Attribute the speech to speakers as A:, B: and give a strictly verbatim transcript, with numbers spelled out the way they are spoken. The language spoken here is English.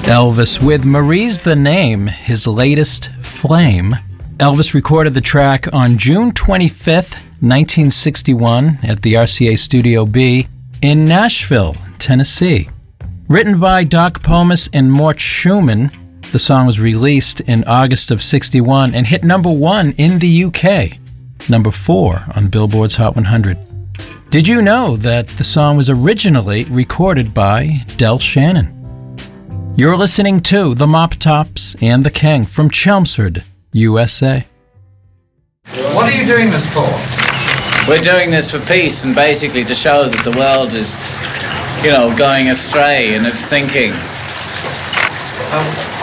A: Elvis with Marie's the Name, his latest flame. Elvis recorded the track on June twenty-fifth, nineteen sixty-one at the R C A Studio B in Nashville, Tennessee. Written by Doc Pomus and Mort Schumann, the song was released in August of sixty-one and hit number one in the U K, number four on Billboard's Hot one hundred. Did you know that the song was originally recorded by Del Shannon? You're listening to The Mop Tops and The King from Chelmsford, U S A.
B: What are you doing this for?
C: We're doing this for peace and basically to show that the world is, you know, going astray in its thinking.
B: Um,